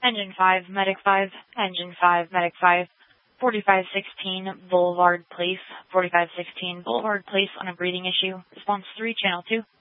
Engine 5, Medic 5, Engine 5, Medic 5, 4516 Boulevard Place, 4516 Boulevard Place on a breathing issue. Response 3, Channel 2.